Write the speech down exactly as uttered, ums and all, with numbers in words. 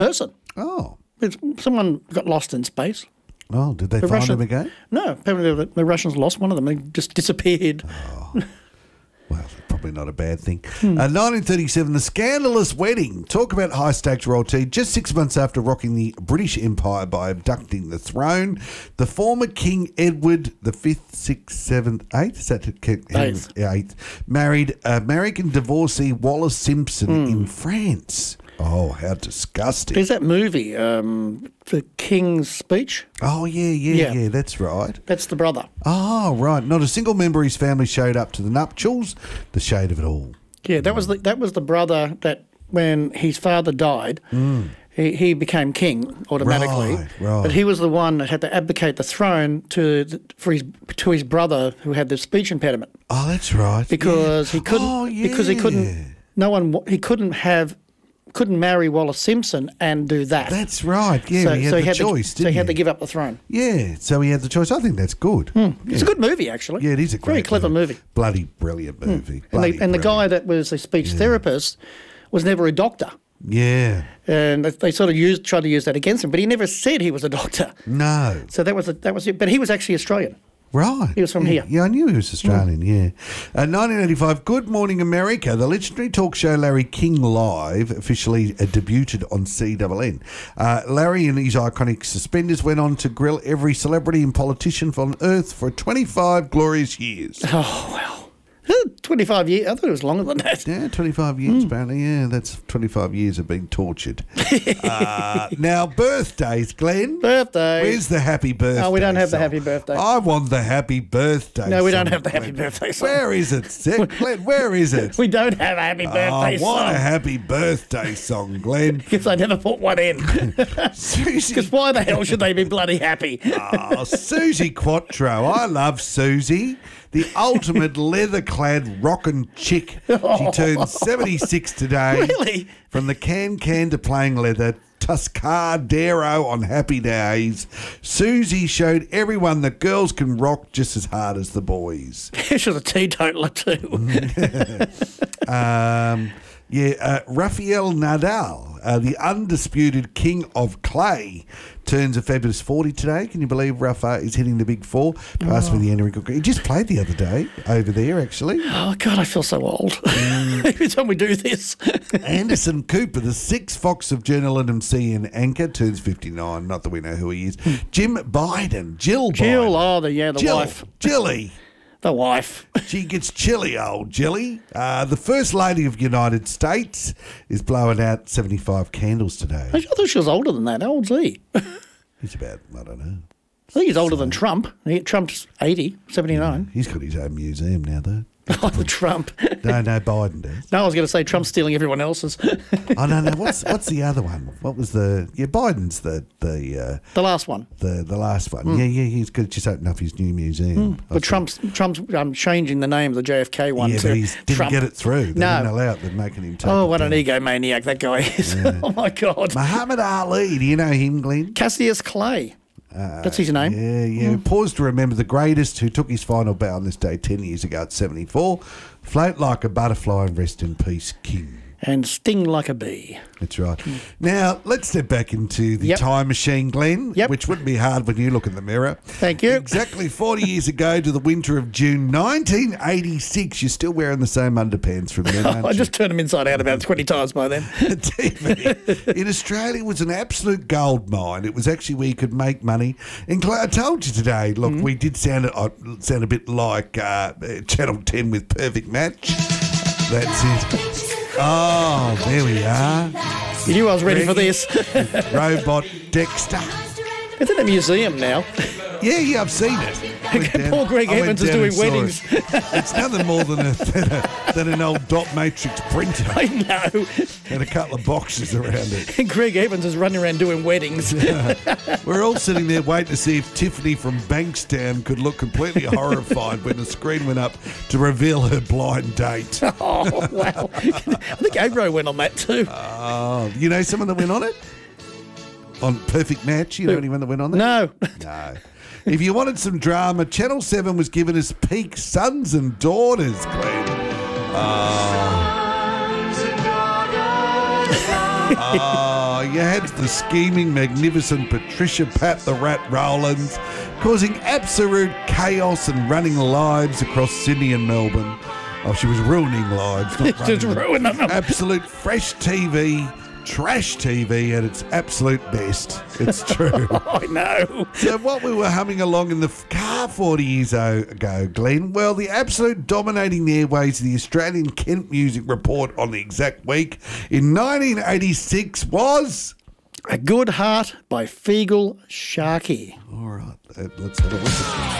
person. Oh. It's, someone got lost in space. Oh, did they The find Russian- him again? No, apparently the, the Russians lost one of them. They just disappeared. Well, probably not a bad thing. Uh, nineteen thirty-seven, the scandalous wedding. Talk about high-stakes royalty. Just six months after rocking the British Empire by abducting the throne, the former King Edward the Fifth, Sixth, Seventh, Eighth, is that Eighth. Eighth, married American divorcee Wallace Simpson in France. Oh, how disgusting. There's that movie, um, The King's Speech. Oh, yeah, yeah, Yeah. yeah, that's right. That's the brother. Oh, right. Not a single member of his family showed up to the nuptials. The shade of it all. Yeah, that was the, that was the brother that when his father died, he, he became king automatically. Right, right. But he was the one that had to abdicate the throne to the- for his to his brother who had the speech impediment Oh, that's right. because yeah. he couldn't Oh, yeah. because he couldn't no one wa- he couldn't have couldn't marry Wallace Simpson and do that. That's right. Yeah, so, he had so the he had choice, to, didn't so he had he? to give up the throne. Yeah, so he had the choice. I think that's good. Yeah. It's a good movie, actually. Yeah, it is a great very clever movie. Bloody brilliant movie. And, Bloody they, and the guy brilliant. that was a speech therapist was never a doctor. Yeah. And they- they sort of used tried to use that against him, but he never said he was a doctor. No. So that was a, that was it. But he was actually Australian. Right. He was from yeah. here. Yeah, I knew he was Australian, yeah. Uh, nineteen eighty-five, Good Morning America. The legendary talk show Larry King Live officially uh, debuted on C N N. Uh, Larry and his iconic suspenders went on to grill every celebrity and politician on Earth for twenty-five glorious years. Oh, well. twenty-five years. I thought it was longer than that. Yeah, twenty-five years apparently. Yeah, that's twenty-five years of being tortured. uh, now, birthdays, Glenn. Birthday. Where's the happy birthday? Oh, we don't have the song? happy birthday. I want the happy birthday. No, we don't song, have the happy Glenn. birthday song. Where is it, Seth? Glenn, where is it? We don't have a happy birthday I want song. a happy birthday song, Glenn. Because I never put one in. Susie, Because why the hell should they be bloody happy? oh, Susie Quattro. I love Susie. The ultimate leather-clad rockin' chick. She turns seventy-six today. Really? From the can-can to playing leather, Tuscadero on happy days. Susie showed everyone that girls can rock just as hard as the boys. She's a teetotaler too. Um, yeah, uh, Rafael Nadal, uh, the undisputed king of clay, turns a fabulous forty today. Can you believe Rafa is hitting the big four? Pass Oh. me the Enrico. He just played the other day over there, actually. Oh, God, I feel so old. Every time we do this. Anderson Cooper, the sixth Fox of Journalism C N anchor, turns fifty-nine. Not that we know who he is. Jim Biden, Jill Biden. Jill, oh, the, yeah, the Jill, wife. Jilly. The wife. She gets chilly, old Jilly. Uh, the First Lady of the United States is blowing out seventy-five candles today. I thought she was older than that. How old's he? I He's about, I don't know. think he's older than Trump. He, Trump's eighty, seventy-nine. He's got his own museum now, though. Oh, the Trump. No, no, Biden does. No, I was going to say Trump's stealing everyone else's. Oh, no, no. What's what's the other one? What was the... Yeah, Biden's the the uh, The last one. the, the last one. Yeah, yeah, he's good. Just opened up his new museum. I But saw- Trump's Trump's um, changing the name of the J F K one Yeah, to but he didn't Trump. get it through. They No. didn't allow it. They're making him take Oh, it what an down. egomaniac that guy is. Oh, my God. Muhammad Ali. Do you know him, Glenn? Cassius Clay. That's his name. Yeah, yeah. Pause to remember the greatest who took his final bow on this day ten years ago at seventy-four. Float like a butterfly and rest in peace, King. And sting like a bee. That's right. Now, let's step back into the Yep. time machine, Glenn, Yep. which wouldn't be hard when you look in the mirror. Thank you. Exactly forty years ago to the winter of June nineteen eighty-six. You're still wearing the same underpants from then, aren't I you? just turned him inside out about twenty times by then. T V in Australia was an absolute gold mine. It was actually where you could make money. And Claire, I told you today, look, we did sound, uh, sound a bit like uh, Channel ten with Perfect Match. That's it. Oh, there we are. You knew I was ready for Reggie. this. Robot Dexter. It's in a museum now. Yeah, yeah, I've seen it. Went down- Poor Greg I went Evans is down doing and saw weddings. it. It's nothing more than, a, than, a, than an old dot matrix printer I know. and a couple of boxes around it. And Greg Evans is running around doing weddings. We're all sitting there waiting to see if Tiffany from Bankstown could look completely horrified when the screen went up to reveal her blind date. Oh, wow. I think Agro went on that too. Oh, you know someone that went on it? On Perfect Match? You know anyone that went on that? No. No. If you wanted some drama, Channel seven was given us peak Sons and Daughters, Glenn. Oh. Oh, Oh, you had the scheming, magnificent Patricia Pat the Rat Rowlands, causing absolute chaos and running lives across Sydney and Melbourne. Oh, she was ruining lives, not Just running them. ruining them. Absolute fresh T V, trash T V at its absolute best. It's true. I know. So what we were humming along in the f- car forty years o- ago, Glenn, well, the absolute dominating the airways of the Australian Kent Music Report on the exact week in nineteen eighty-six was... A Good Heart by Feagle Sharkey. All right, uh, let's have a listen.